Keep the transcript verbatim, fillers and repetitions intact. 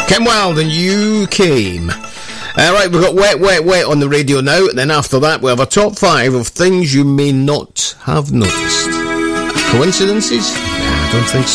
Ken Wild and You Came. All right, we've got Wet, Wet, Wet on the radio now. And then after that, we have a top five of things you may not have noticed. Coincidences? Nah, I don't think so.